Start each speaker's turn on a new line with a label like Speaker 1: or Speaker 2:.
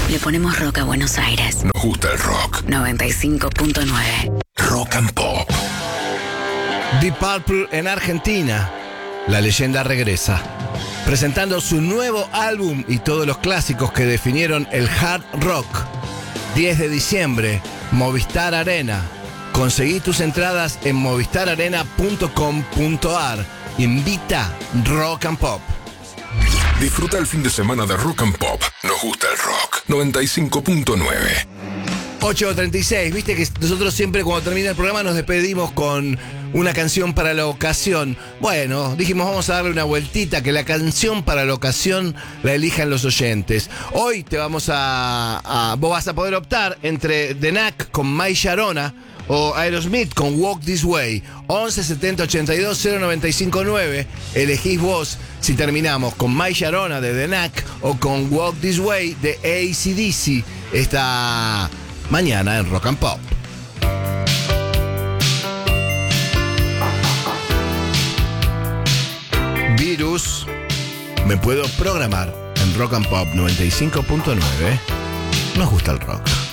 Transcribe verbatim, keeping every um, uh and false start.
Speaker 1: Le ponemos rock a Buenos Aires.
Speaker 2: Nos gusta el rock.
Speaker 1: noventa y cinco punto nueve.
Speaker 2: Rock and Pop.
Speaker 3: Deep Purple en Argentina. La leyenda regresa, presentando su nuevo álbum y todos los clásicos que definieron el hard rock. diez de diciembre, Movistar Arena. Conseguí tus entradas en movistar arena punto com punto ar. Invita Rock and Pop.
Speaker 2: Disfruta el fin de semana de Rock and Pop. Nos gusta el rock. noventa y cinco punto nueve.
Speaker 3: ocho treinta y seis, viste que nosotros siempre cuando termina el programa nos despedimos con una canción para la ocasión. Bueno, dijimos vamos a darle una vueltita, que la canción para la ocasión la elijan los oyentes. Hoy te vamos a, a vos vas a poder optar entre The Knack con My Sharona o Aerosmith con Walk This Way. once setenta ochenta y dos cero noventa y cinco nueve. Elegís vos si terminamos con My Sharona de The Knack o con Walk This Way de A C D C. Esta mañana en Rock and Pop. Virus. Me puedo programar en Rock and Pop noventa y cinco punto nueve. Nos gusta el rock.